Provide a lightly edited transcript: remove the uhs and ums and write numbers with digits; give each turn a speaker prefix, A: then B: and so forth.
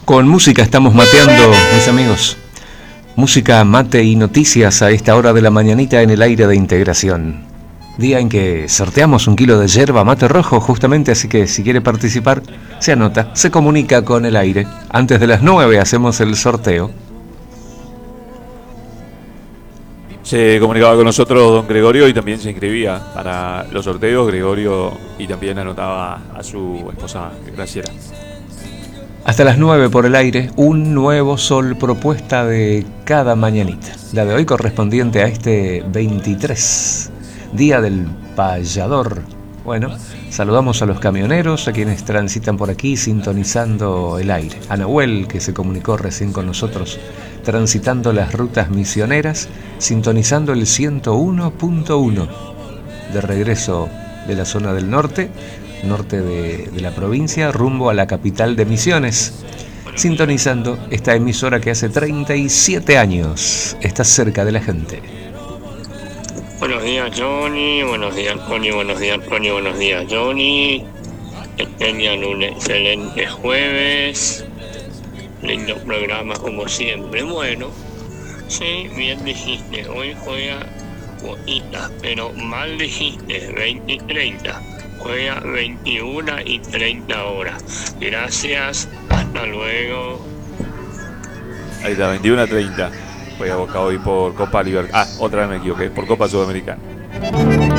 A: Con música estamos mateando, mis amigos. Música, mate y noticias a esta hora de la mañanita en el aire de integración. Día en que sorteamos 1 kilo de yerba mate rojo, justamente, así que si quiere participar, se anota, se comunica con el aire. Antes de las 9 hacemos el sorteo.
B: Se comunicaba con nosotros don Gregorio y también se inscribía para los sorteos, Gregorio, y también anotaba a su esposa Graciela.
A: Hasta las 9 por el aire, un nuevo sol, propuesta de cada mañanita. La de hoy correspondiente a este 23, Día del Payador. Bueno, saludamos a los camioneros, a quienes transitan por aquí sintonizando el aire. A Nahuel, que se comunicó recién con nosotros, transitando las rutas misioneras, sintonizando el 101.1. De regreso de la zona del norte de la provincia, rumbo a la capital de Misiones, sintonizando esta emisora que hace 37 años está cerca de la gente.
C: Buenos días, Johnny, buenos días, Tony, buenos días, Tony, buenos días, Johnny. Que tengan un excelente jueves. Lindo programa como siempre. Bueno, sí, bien dijiste, hoy juega Boquita, pero mal dijiste, 20 y 30. Juega 21 y 30 horas. Gracias, hasta luego.
B: Ahí está, 21 a 30. Juega Boca hoy por Copa Libertadores. Otra vez me equivoqué, por Copa Sudamericana.